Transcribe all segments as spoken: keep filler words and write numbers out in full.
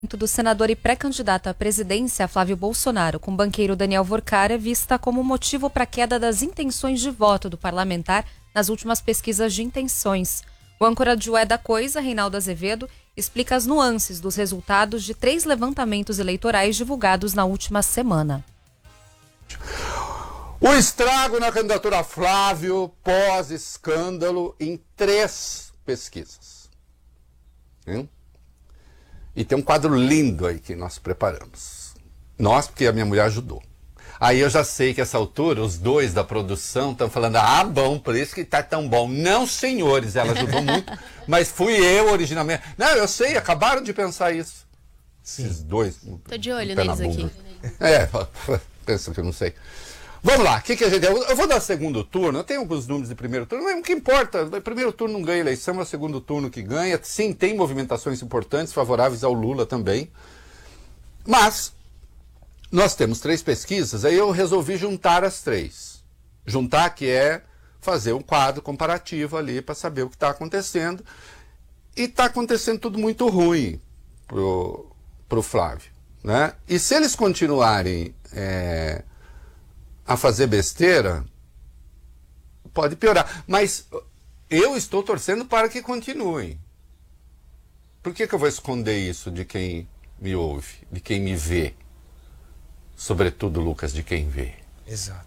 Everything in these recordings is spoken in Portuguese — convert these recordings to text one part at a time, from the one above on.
Do senador e pré-candidato à presidência Flávio Bolsonaro com o banqueiro Daniel Workar é vista como motivo para a queda das intenções de voto do parlamentar nas últimas pesquisas de intenções. O âncora de Ué da Coisa, Reinaldo Azevedo, explica as nuances dos resultados de três levantamentos eleitorais divulgados na última semana. O estrago na candidatura Flávio pós-escândalo em três pesquisas. Hein? E tem um quadro lindo aí que nós preparamos. Nós, porque a minha mulher ajudou. Aí eu já sei que essa altura, os dois da produção estão falando, ah, bom, por isso que tá tão bom. Não, senhores, ela ajudou muito, mas fui eu originalmente. Não, eu sei, acabaram de pensar isso. Sim. Esses dois. Tô de olho neles aqui. É, pensa que eu não sei. Vamos lá, o que, que a gente... Eu vou dar segundo turno, eu tenho alguns números de primeiro turno, mas o que importa, o primeiro turno não ganha eleição, é o segundo turno que ganha. Sim, tem movimentações importantes, favoráveis ao Lula também. Mas, nós temos três pesquisas, aí eu resolvi juntar as três. Juntar, que é fazer um quadro comparativo ali para saber o que está acontecendo. E está acontecendo tudo muito ruim pro, pro Flávio, né? E se eles continuarem... É, a fazer besteira, pode piorar. Mas eu estou torcendo para que continuem. Por que que eu vou esconder isso de quem me ouve, de quem me vê? Sobretudo, Lucas, de quem vê. Exato.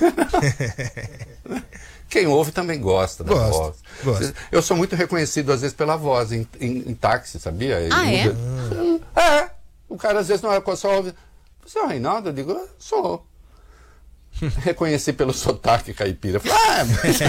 Quem ouve também gosta da Gosto, voz. gosto. Eu sou muito reconhecido, às vezes, pela voz, em, em, em táxi, sabia? Ah, Em é? Uber. É. O cara, às vezes, não é só ouve. Você é o Reinaldo? Eu digo, eu sou. Reconheci pelo sotaque caipira. Ah,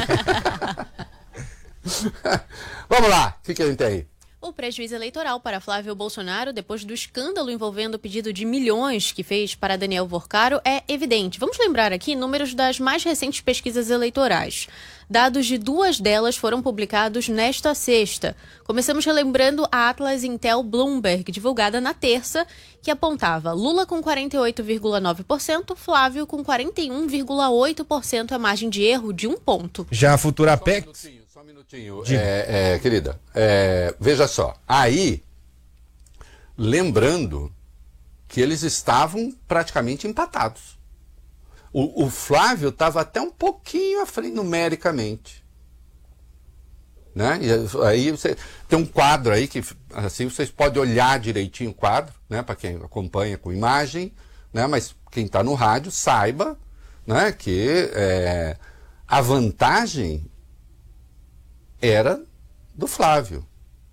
mas... Vamos lá, o que, que a gente tem aí? O prejuízo eleitoral para Flávio Bolsonaro, depois do escândalo envolvendo o pedido de milhões que fez para Daniel Workar, é evidente. Vamos lembrar aqui números das mais recentes pesquisas eleitorais. Dados de duas delas foram publicados nesta sexta. Começamos relembrando a Atlas Intel Bloomberg, divulgada na terça, que apontava Lula com quarenta e oito vírgula nove por cento, Flávio com quarenta e um vírgula oito por cento, a margem de erro de um ponto. Já a futura P E C... Só um minutinho, é, é, querida. É, veja só, aí, lembrando que eles estavam praticamente empatados. O, o Flávio estava até um pouquinho à frente numericamente. Né? E aí você tem um quadro aí que assim vocês podem olhar direitinho o quadro, né? Para quem acompanha com imagem, né? Mas quem está no rádio saiba, né? Que é, a vantagem era do Flávio.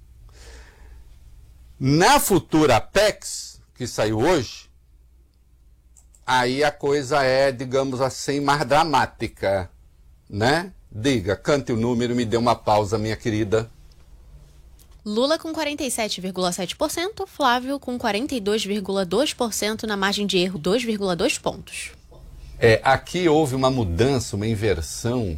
Na futura P E C, que saiu hoje, aí a coisa é, digamos assim, mais dramática, né? Diga, cante o número e me dê uma pausa, minha querida. Lula com quarenta e sete vírgula sete por cento, Flávio com quarenta e dois vírgula dois por cento, na margem de erro dois vírgula dois pontos. É, aqui houve uma mudança, uma inversão.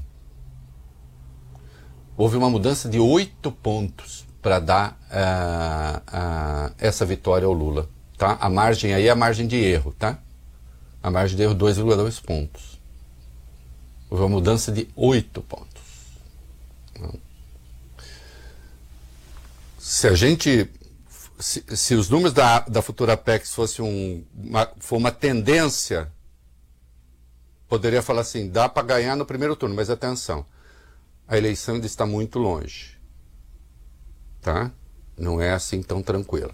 Houve uma mudança de oito pontos para dar uh, uh, essa vitória ao Lula. Tá? A margem aí é a margem de erro, tá? A margem de erro dois vírgula dois pontos. Houve uma mudança de oito pontos. Se a gente... Se, se os números da, da futura P E C fossem um, uma, for uma tendência, poderia falar assim, dá para ganhar no primeiro turno, mas atenção, a eleição ainda está muito longe. Tá? Não é assim tão tranquila.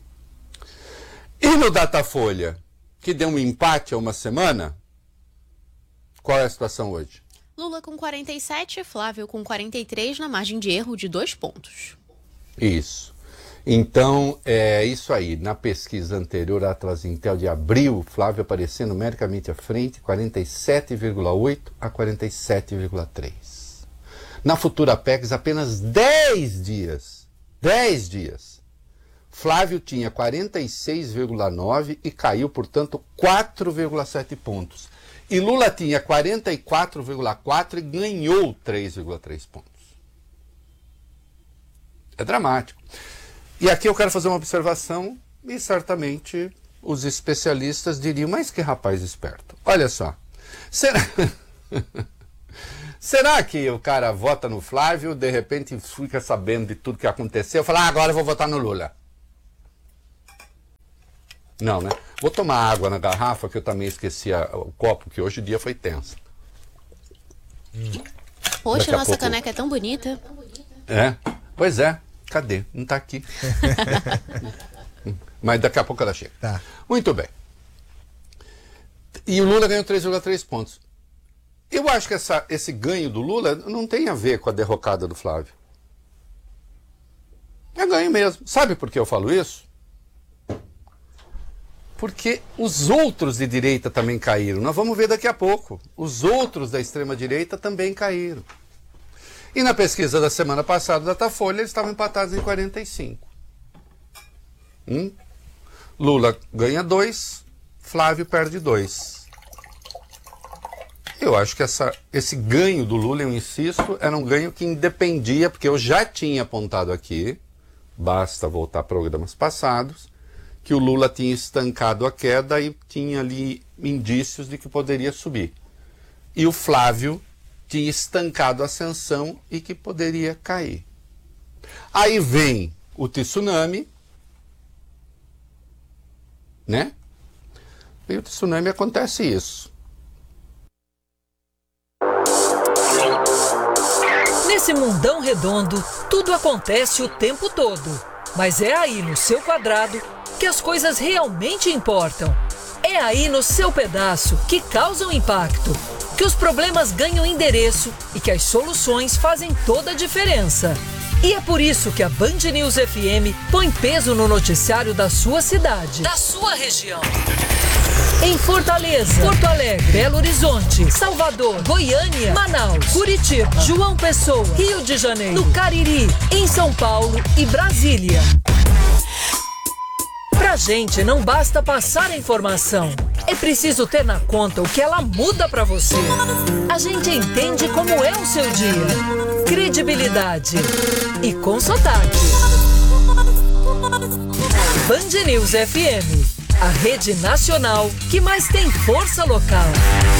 E no Datafolha, que deu um empate há uma semana, qual é a situação hoje? Lula com quarenta e sete, Flávio com quarenta e três, na margem de erro de dois pontos. Isso. Então, é isso aí. Na pesquisa anterior, a Atlas Intel de abril, Flávio aparecendo numericamente à frente, quarenta e sete vírgula oito a quarenta e sete vírgula três. Na futura P E C, apenas dez dias, dez dias, Flávio tinha quarenta e seis vírgula nove e caiu, portanto, quatro vírgula sete pontos. E Lula tinha quarenta e quatro vírgula quatro e ganhou três vírgula três pontos. É dramático. E aqui eu quero fazer uma observação e certamente os especialistas diriam, mas que rapaz esperto. Olha só, será... Será que o cara vota no Flávio, de repente fica sabendo de tudo que aconteceu, fala, ah, agora eu vou votar no Lula? Não, né? Vou tomar água na garrafa, que eu também esqueci a, o copo, que hoje o dia foi tenso. Hum. Poxa, nossa pouco... caneca é tão bonita. É? Pois é. Cadê? Não está aqui. Mas daqui a pouco ela chega. Tá. Muito bem. E o Lula ganhou três vírgula três pontos. Eu acho que essa, esse ganho do Lula não tem a ver com a derrocada do Flávio. É ganho mesmo. Sabe por que eu falo isso? Porque os outros de direita também caíram. Nós vamos ver daqui a pouco. Os outros da extrema-direita também caíram. E na pesquisa da semana passada da Datafolha, eles estavam empatados em quarenta e cinco. Hum? Lula ganha dois, Flávio perde dois. Eu acho que essa, esse ganho do Lula, eu insisto, era um ganho que independia, porque eu já tinha apontado aqui, basta voltar a programas passados, que o Lula tinha estancado a queda e tinha ali indícios de que poderia subir. E o Flávio tinha estancado a ascensão e que poderia cair. Aí vem o tsunami, né? E o tsunami acontece isso. Nesse mundão redondo, tudo acontece o tempo todo. Mas é aí no seu quadrado que as coisas realmente importam. É aí no seu pedaço que causam impacto, que os problemas ganham endereço e que as soluções fazem toda a diferença. E é por isso que a Band News F M põe peso no noticiário da sua cidade, da sua região. Em Fortaleza, Porto Alegre, Belo Horizonte, Salvador, Goiânia, Manaus, Curitiba, João Pessoa, Rio de Janeiro, no Cariri, em São Paulo e Brasília. Pra gente não basta passar a informação, é preciso ter na conta o que ela muda pra você. A gente entende como é o seu dia. Credibilidade e com sotaque. Band News F M, a rede nacional que mais tem força local.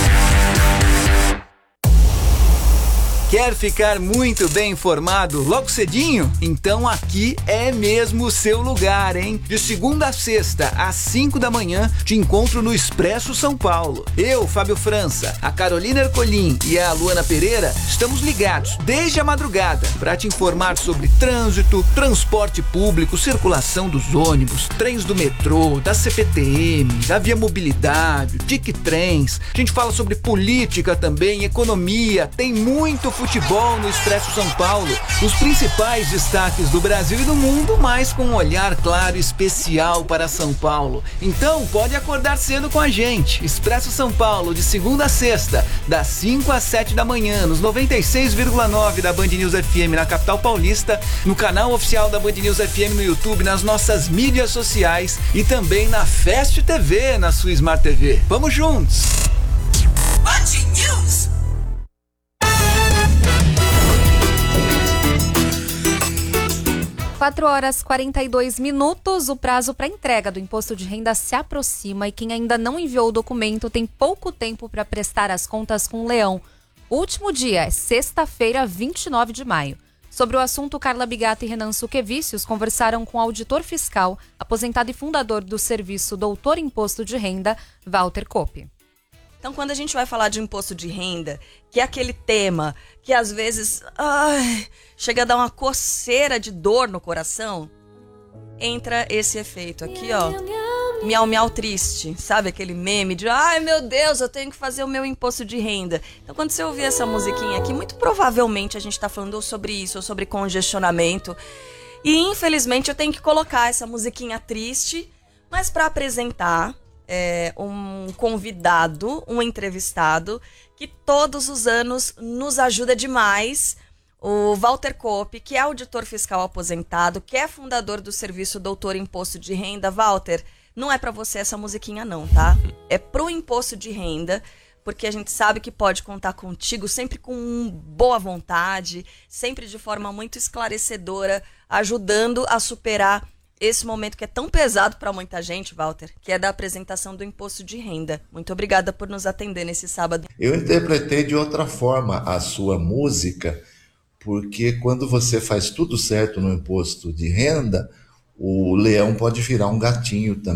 Quer ficar muito bem informado logo cedinho? Então aqui é mesmo o seu lugar, hein? De segunda a sexta, às cinco da manhã, te encontro no Expresso São Paulo. Eu, Fábio França, a Carolina Ercolim e a Luana Pereira estamos ligados desde a madrugada para te informar sobre trânsito, transporte público, circulação dos ônibus, trens do metrô, da C P T M, da Via Mobilidade, Tic Trens. A gente fala sobre política também, economia, tem muito futebol no Expresso São Paulo, os principais destaques do Brasil e do mundo, mas com um olhar claro e especial para São Paulo. Então pode acordar cedo com a gente. Expresso São Paulo, de segunda a sexta, das cinco às sete da manhã, nos noventa e seis vírgula nove da Band News F M na capital paulista, no canal oficial da Band News F M no YouTube, nas nossas mídias sociais e também na Fast T V, na sua Smart T V. Vamos juntos! Band News! quatro horas e quarenta e dois minutos, o prazo para entrega do imposto de renda se aproxima e quem ainda não enviou o documento tem pouco tempo para prestar as contas com o Leão. O último dia é sexta-feira, vinte e nove de maio. Sobre o assunto, Carla Bigato e Renan Suquevicius conversaram com o auditor fiscal, aposentado e fundador do serviço Doutor Imposto de Renda, Walter Kopp. Então, quando a gente vai falar de imposto de renda, que é aquele tema que às vezes ai, chega a dar uma coceira de dor no coração, entra esse efeito aqui, ó, miau miau triste, sabe aquele meme de ai meu Deus, eu tenho que fazer o meu imposto de renda. Então, quando você ouvir essa musiquinha aqui, muito provavelmente a gente tá falando ou sobre isso, ou sobre congestionamento. E infelizmente eu tenho que colocar essa musiquinha triste, mas para apresentar É, um convidado, um entrevistado, que todos os anos nos ajuda demais, o Walter Kopp, que é auditor fiscal aposentado, que é fundador do serviço Doutor Imposto de Renda. Walter, não é para você essa musiquinha não, tá? É pro imposto de renda, porque a gente sabe que pode contar contigo sempre com boa vontade, sempre de forma muito esclarecedora, ajudando a superar esse momento que é tão pesado para muita gente, Walter, que é da apresentação do imposto de renda. Muito obrigada por nos atender nesse sábado. Eu interpretei de outra forma a sua música, porque quando você faz tudo certo no imposto de renda, o leão pode virar um gatinho também.